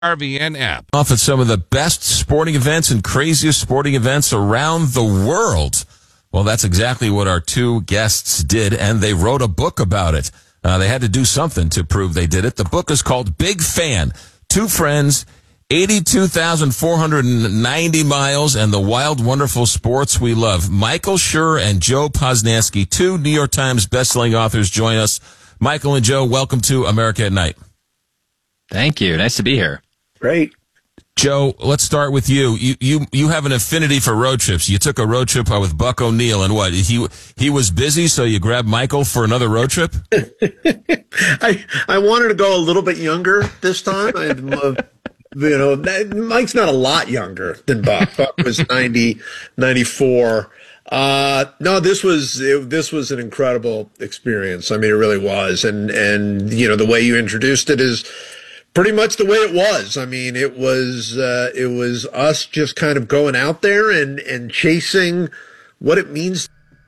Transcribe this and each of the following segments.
RVN app. Off at some of the best sporting events and craziest sporting events around the world. Well, that's exactly what our two guests did, and they wrote a book about it. They had to do something to prove they did it. The book is called Big Fan. Two friends, 82,490 miles, and the wild, wonderful sports we love. Michael Schur and Joe Posnanski, two New York Times bestselling authors, join us. Michael and Joe, welcome to America at Night. Thank you. Nice to be here. Great. Joe, let's start with you. You have an affinity for road trips. You took a road trip with Buck O'Neill, and what? He was busy, so you grabbed Michael for another road trip? I wanted to go a little bit younger this time. Mike's not a lot younger than Buck. Buck was 94. No, this was an incredible experience. I mean, it really was. And the way you introduced it is pretty much the way it was. I mean, it was us just kind of going out there and chasing what it means.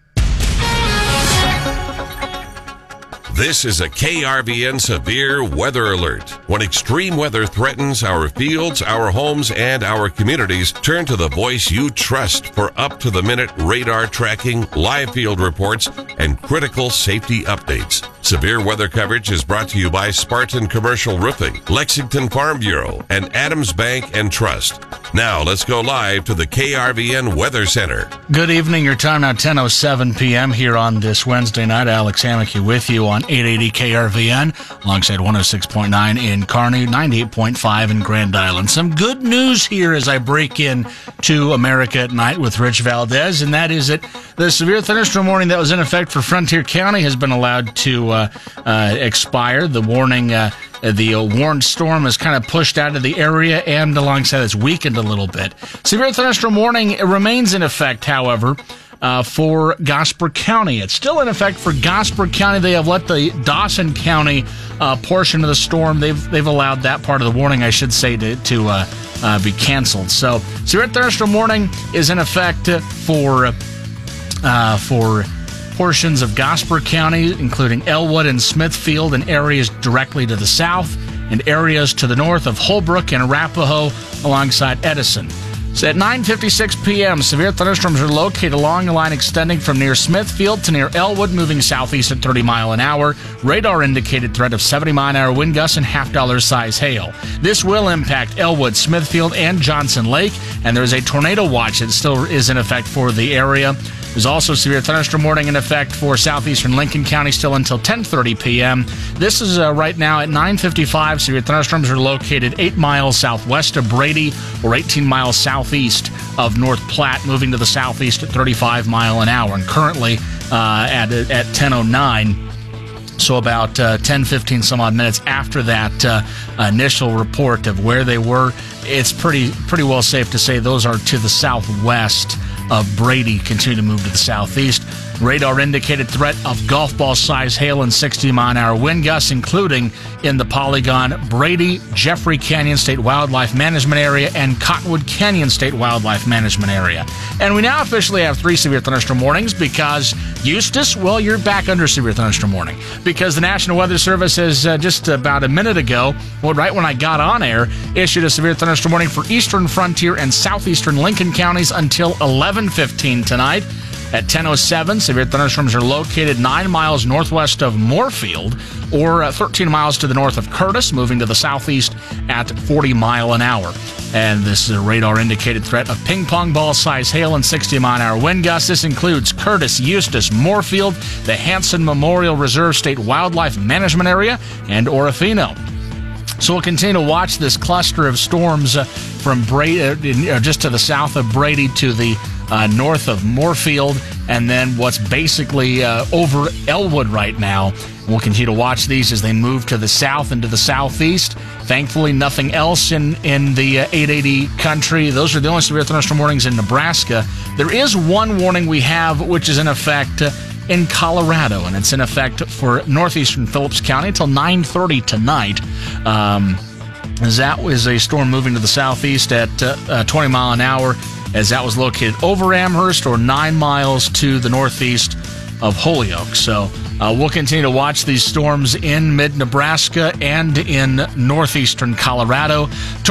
This is a KRVN severe weather alert. When extreme weather threatens our fields, our homes, and our communities, turn to the voice you trust for up-to-the-minute radar tracking, live field reports, and critical safety updates. Severe weather coverage is brought to you by Spartan Commercial Roofing, Lexington Farm Bureau, and Adams Bank and Trust. Now, let's go live to the KRVN Weather Center. Good evening. Your time now, 10:07 p.m. here on this Wednesday night. Alex Hammocky with you on 880 KRVN, alongside 106.9 in Kearney, 98.5 in Grand Island. Some good news here as I break in to America at Night with Rich Valdez, and that is that the severe thunderstorm warning that was in effect for Frontier County has been allowed to expire. The warning, the warned storm is kind of pushed out of the area, and alongside it's weakened a little bit. Severe thunderstorm warning remains in effect, however, for Gosper County. It's still in effect for Gosper County. They have let the Dawson County portion of the storm, they've allowed that part of the warning, I should say, to be canceled. So severe thunderstorm warning is in effect for portions of Gosper County, including Elwood and Smithfield, and areas directly to the south, and areas to the north of Holbrook and Arapahoe alongside Edison. So at 9:56 p.m., severe thunderstorms are located along the line extending from near Smithfield to near Elwood, moving southeast at 30 mile an hour. Radar indicated threat of 70 mile an hour wind gusts and $half size hail. This will impact Elwood, Smithfield, and Johnson Lake, and there is a tornado watch that still is in effect for the area. There's also severe thunderstorm warning in effect for southeastern Lincoln County still until 10:30 p.m. This is right now at 9:55. Severe thunderstorms are located 8 miles southwest of Brady or 18 miles southeast of North Platte, moving to the southeast at 35 mile an hour. And currently at 10:09. So about 10, 15 some odd minutes after that initial report of where they were, it's pretty well safe to say those are to the southwest of Brady, continue to move to the southeast. Radar indicated threat of golf ball size hail and 60 mile an hour wind gusts, including in the Polygon, Brady, Jeffrey Canyon State Wildlife Management Area, and Cottonwood Canyon State Wildlife Management Area. And we now officially have 3 severe thunderstorm warnings because Eustis, well, you're back under severe thunderstorm warning because the National Weather Service has just about a minute ago, well, right when I got on air, issued a severe thunderstorm warning for eastern Frontier and southeastern Lincoln counties until 11:15 tonight. At 10:07, severe thunderstorms are located 9 miles northwest of Moorfield or 13 miles to the north of Curtis, moving to the southeast at 40 mile an hour. And this is a radar-indicated threat of ping-pong ball-size hail and 60 mile an hour wind gusts. This includes Curtis, Eustis, Moorfield, the Hanson Memorial Reserve State Wildlife Management Area, and Orofino. So we'll continue to watch this cluster of storms from Brady, just to the south of Brady to the north of Moorfield, and then what's basically over Elwood right now. We'll continue to watch these as they move to the south and to the southeast. Thankfully, nothing else in the 880 country. Those are the only severe thunderstorm warnings in Nebraska. There is one warning we have, which is in effect in Colorado, and it's in effect for northeastern Phillips County until 9:30 tonight. That was a storm moving to the southeast at 20 mile an hour, as that was located over Amherst or 9 miles to the northeast of Holyoke. So We'll continue to watch these storms in mid-Nebraska and in northeastern Colorado.